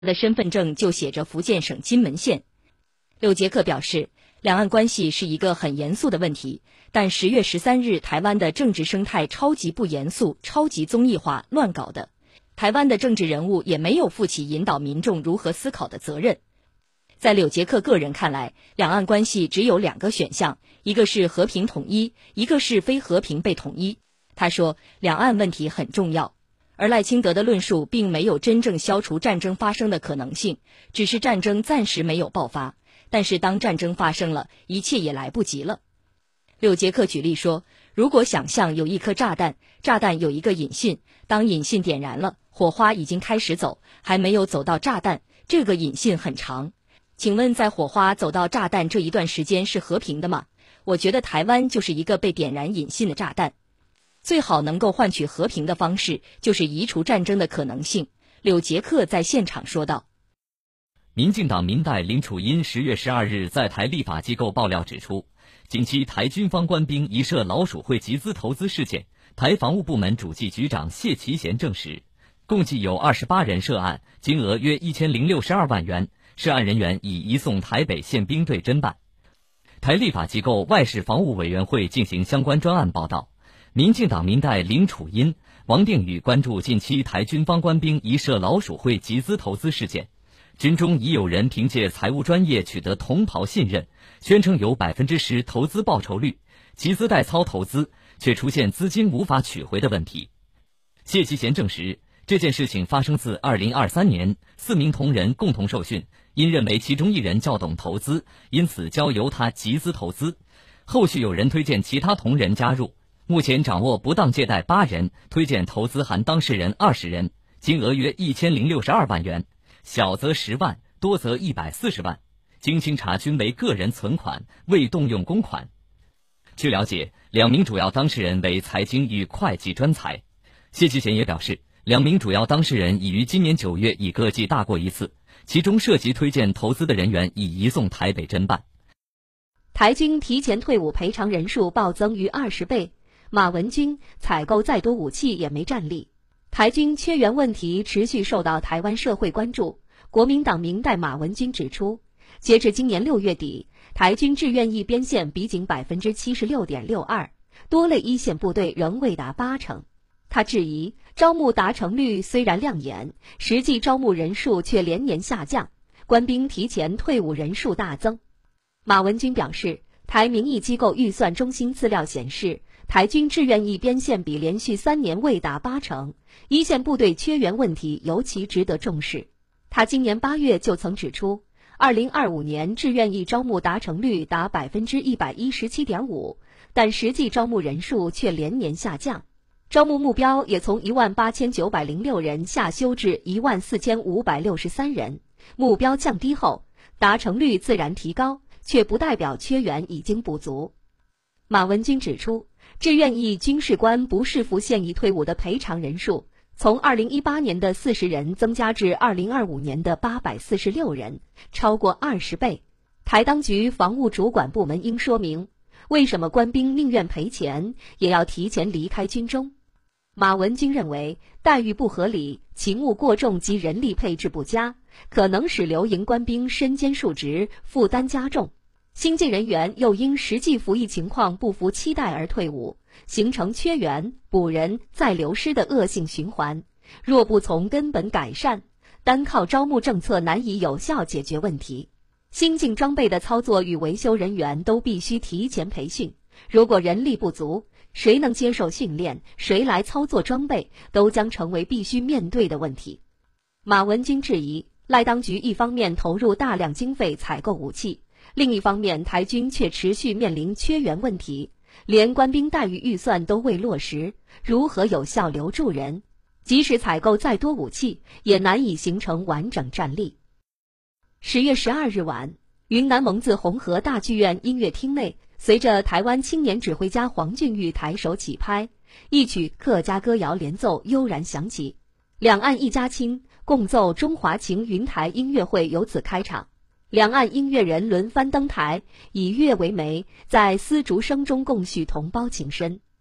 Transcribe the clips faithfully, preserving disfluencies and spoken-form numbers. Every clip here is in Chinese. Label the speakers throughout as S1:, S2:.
S1: 的身份证就写着福建省金门县。柳杰克表示，两岸关系是一个很严肃的问题，但十月十三日台湾的政治生态超级不严肃、超级综艺化、乱搞的，台湾的政治人物也没有负起引导民众如何思考的责任。在柳杰克个人看来，两岸关系只有两个选项，一个是和平统一，一个是非和平被统一。他说，两岸问题很重要。而赖清德的论述并没有真正消除战争发生的可能性，只是战争暂时没有爆发，但是当战争发生了，一切也来不及了。柳杰克举例说，如果想象有一颗炸弹，炸弹有一个引信，当引信点燃了，火花已经开始走，还没有走到炸弹，这个引信很长。请问在火花走到炸弹这一段时间是和平的吗？我觉得台湾就是一个被点燃引信的炸弹。最好能够换取和平的方式，就是移除战争的可能性。柳杰克在现场说道。
S2: 民进党民代林楚茵十月十二日在台立法机构爆料指出，近期台军方官兵疑涉老鼠会集资投资事件，台防务部门主计局长谢其贤证实，共计有二十八人涉案，金额约一千零六十二万元，涉案人员已移送台北宪兵队侦办。台立法机构外事防务委员会进行相关专案报道，民进党民代林楚茵、王定宇关注近期台军方官兵疑涉老鼠会集资投资事件，军中已有人凭借财务专业取得同袍信任，宣称有 百分之十 投资报酬率，集资代操投资，却出现资金无法取回的问题。谢其贤证实，这件事情发生自二零二三年，四名同仁共同受训，因认为其中一人较懂投资，因此交由他集资投资，后续有人推荐其他同仁加入，目前掌握不当借贷八人，推荐投资含当事人二十人，金额约一千零六十二万元，小则十万，多则一百四十万。经清查均为个人存款，未动用公款。据了解，两名主要当事人为财经与会计专才。谢其贤也表示，两名主要当事人已于今年九月已各记大过一次，其中涉及推荐投资的人员已移送台北侦办。
S3: 台军提前退伍赔偿人数暴增逾二十倍。马文君采购再多武器也没战力，台军缺员问题持续受到台湾社会关注。国民党民代马文君指出，截至今年六月底，台军志愿役编线比仅 百分之七十六点六二， 多类一线部队仍未达八成。他质疑招募达成率虽然亮眼，实际招募人数却连年下降，官兵提前退伍人数大增。马文君表示，台民意机构预算中心资料显示，台军志愿役编线比连续三年未达八成，一线部队缺员问题尤其值得重视。他今年八月就曾指出，二零二五年志愿役招募达成率达 百分之一百一十七点五， 但实际招募人数却连年下降，招募目标也从一万八千九百零六人下修至一万四千五百六十三人。目标降低后，达成率自然提高，却不代表缺员已经不足。马文君指出，志愿役军事官不视服现役退伍的赔偿人数，从二零一八年的四十人增加至二零二五年的八百四十六人，超过二十倍。台当局防务主管部门应说明，为什么官兵宁愿赔钱，也要提前离开军中。马文君认为，待遇不合理、勤务过重及人力配置不佳，可能使留营官兵身兼数职，负担加重。新进人员又因实际服役情况不符期待而退伍，形成缺员、补人、再流失的恶性循环。若不从根本改善，单靠招募政策难以有效解决问题。新进装备的操作与维修人员都必须提前培训，如果人力不足，谁能接受训练，谁来操作装备，都将成为必须面对的问题。马文君质疑，赖当局一方面投入大量经费采购武器，另一方面台军却持续面临缺员问题，连官兵待遇预算都未落实，如何有效留住人？即使采购再多武器，也难以形成完整战力。十月十二日晚，云南蒙自红河大剧院音乐厅内，随着台湾青年指挥家黄俊玉抬手起拍，一曲客家歌谣连奏悠然响起，两岸一家亲，共奏中华情云台音乐会由此开场。两岸音乐人轮番登台，以乐为媒，在丝竹声中共叙同胞情深。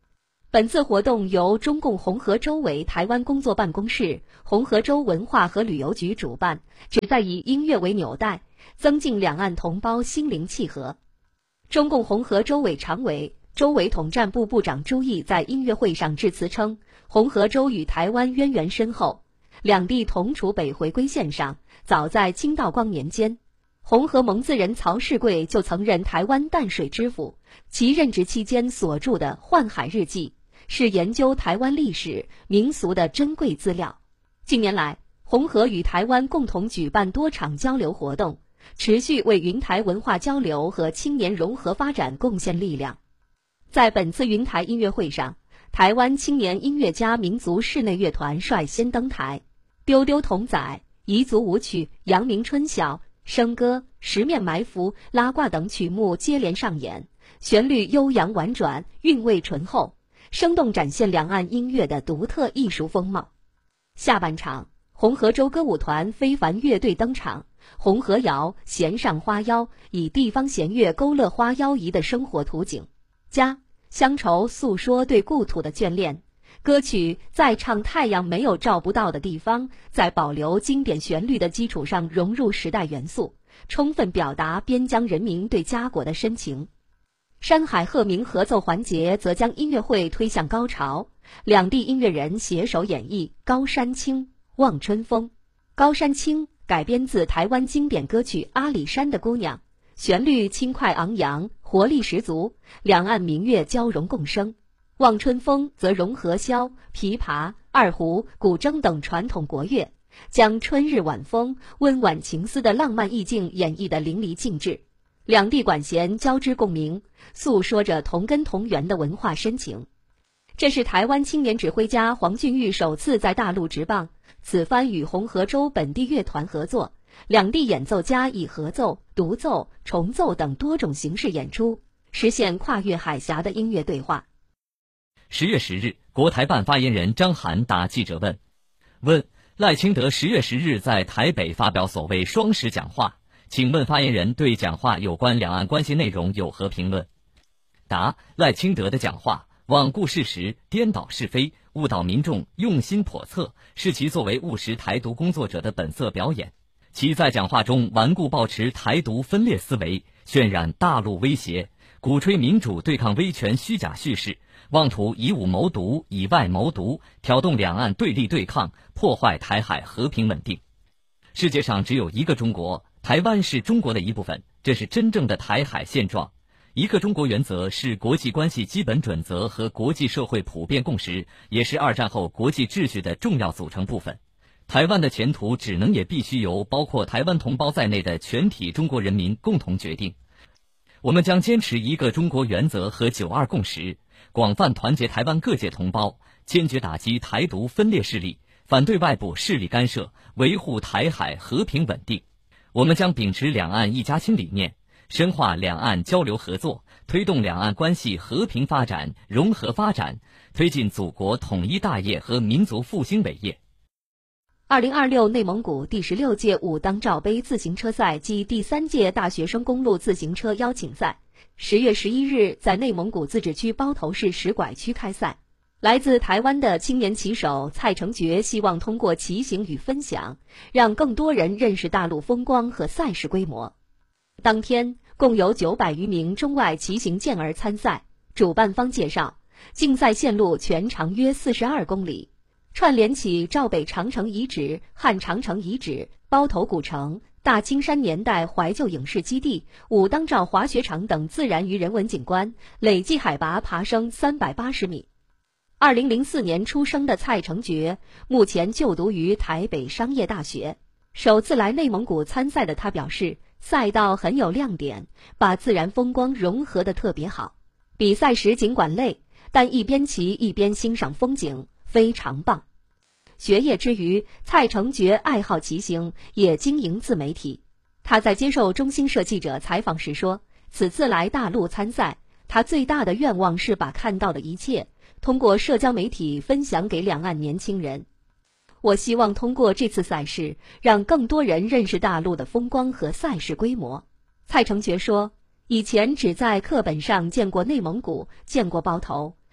S3: 本次活动由中共红河州委台湾工作办公室、红河州文化和旅游局主办，旨在以音乐为纽带，增进两岸同胞心灵契合。中共红河州委常委、州委统战部部长朱毅在音乐会上致辞称，红河州与台湾渊源深厚，两地同处北回归线上，早在清道光年间，红河蒙自人曹世贵就曾任台湾淡水知府，其任职期间所著的《幻海日记》是研究台湾历史民俗的珍贵资料。近年来，红河与台湾共同举办多场交流活动，持续为云台文化交流和青年融合发展贡献力量。在本次云台音乐会上，台湾青年音乐家民族室内乐团率先登台，丢丢童仔、彝族舞曲、阳明春晓、笙歌、十面埋伏、拉挂等曲目接连上演，旋律悠扬婉转，韵味醇厚，生动展现两岸音乐的独特艺术风貌。下半场，红河州歌舞团非凡乐队登场，红河谣、弦上花腰以地方弦乐勾勒花腰仪的生活图景，家乡愁诉说对故土的眷恋。歌曲在唱太阳没有照不到的地方，在保留经典旋律的基础上融入时代元素，充分表达边疆人民对家国的深情。山海鹤鸣合奏环节则将音乐会推向高潮，两地音乐人携手演绎《高山青》《望春风》。《高山青》改编自台湾经典歌曲《阿里山的姑娘》，旋律轻快昂扬，活力十足，两岸民乐交融共生。望春风则融合箫、琵琶、二胡、古筝等传统国乐，将春日晚风、温婉情思的浪漫意境演绎得淋漓尽致。两地管弦交织共鸣，诉说着同根同源的文化深情。这是台湾青年指挥家黄俊玉首次在大陆执棒，此番与红河州本地乐团合作，两地演奏家以合奏、独奏、重奏等多种形式演出，实现跨越海峡的音乐对话。
S2: 十月十日，国台办发言人张涵答记者问：问赖清德十月十日在台北发表所谓双十讲话，请问发言人对讲话有关两岸关系内容有何评论？答：赖清德的讲话罔顾事实、颠倒是非、误导民众，用心叵测，是其作为务实台独工作者的本色表演。其在讲话中顽固抱持台独分裂思维，渲染大陆威胁，鼓吹民主对抗威权虚假叙事，妄图以武谋独、以外谋独，挑动两岸对立对抗，破坏台海和平稳定。世界上只有一个中国，台湾是中国的一部分，这是真正的台海现状。一个中国原则是国际关系基本准则和国际社会普遍共识，也是二战后国际秩序的重要组成部分。台湾的前途只能也必须由包括台湾同胞在内的全体中国人民共同决定。我们将坚持一个中国原则和九二共识，广泛团结台湾各界同胞，坚决打击台独分裂势力，反对外部势力干涉，维护台海和平稳定。我们将秉持两岸一家亲理念，深化两岸交流合作，推动两岸关系和平发展、融合发展，推进祖国统一大业和民族复兴伟业。
S3: 二零二六内蒙古第十六届武当照杯自行车赛暨第三届大学生公路自行车邀请赛，十月十一日在内蒙古自治区包头市石拐区开赛。来自台湾的青年骑手蔡成觉希望通过骑行与分享，让更多人认识大陆风光和赛事规模。当天共有九百余名中外骑行健儿参赛。主办方介绍，竞赛线路全长约四十二公里，串联起赵北长城遗址、汉长城遗址、包头古城、大青山年代怀旧影视基地、武当照滑雪场等自然与人文景观，累计海拔爬升三百八十米。二零零四年出生的蔡成觉，目前就读于台北商业大学。首次来内蒙古参赛的他表示，赛道很有亮点，把自然风光融合得特别好。比赛时尽管累，但一边骑一边欣赏风景，非常棒。学业之余，蔡成觉爱好骑行，也经营自媒体。他在接受中新社记者采访时说，此次来大陆参赛，他最大的愿望是把看到的一切通过社交媒体分享给两岸年轻人。我希望通过这次赛事，让更多人认识大陆的风光和赛事规模。蔡成觉说，以前只在课本上见过内蒙古，见过包头，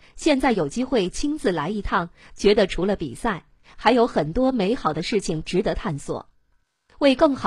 S3: 现在有机会亲自来一趟，觉得除了比赛，还有很多美好的事情值得探索。为更好